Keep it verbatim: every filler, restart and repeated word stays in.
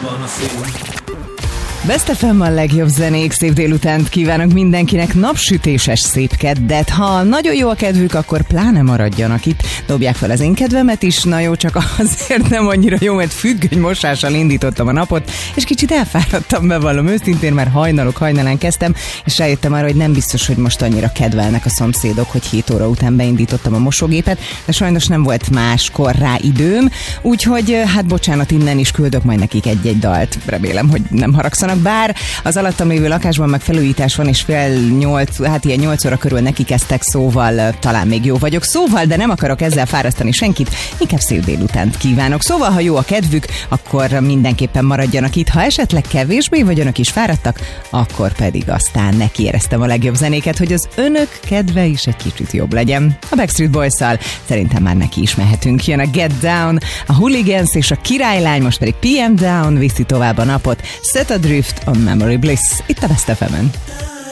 van a szél. Best ef em a legjobb zenék, szép délutánt kívánok mindenkinek, napsütéses szép keddet. Ha nagyon jó a kedvük, akkor pláne maradjanak itt, dobják fel az én kedvemet is, na jó, csak azért nem annyira jó, mert függönymosással indítottam a napot, és kicsit elfáradtam, bevallom őszintén, mert hajnalok hajnalán kezdtem, és rájöttem arra, hogy nem biztos, hogy most annyira kedvelnek a szomszédok, hogy hét óra után beindítottam a mosógépet, de sajnos nem volt máskor rá időm, úgyhogy hát bocsánat, innen is küldök majd nekik egy-egy dalt, remélem, hogy nem haragszanak. Bár az alattam lévő lakásban meg felújítás van, és fél nyolc, hát ilyen nyolc óra körül neki kezdtek, szóval talán még jó vagyok. Szóval, de nem akarok ezzel fárasztani senkit, inkább szép délutánt kívánok. Szóval, ha jó a kedvük, akkor mindenképpen maradjanak itt. Ha esetleg kevésbé, vagy önök is fáradtak, akkor pedig aztán neki éreztem a legjobb zenéket, hogy az önök kedve is egy kicsit jobb legyen. A Backstreet Boys-szal szerintem már neki is mehetünk. Jön a Get Down, a Hooligans és a Királylány, most pedig pé em Down viszi tovább a napot. Set Adrift on Memory Bliss, itt a Best ef em-en.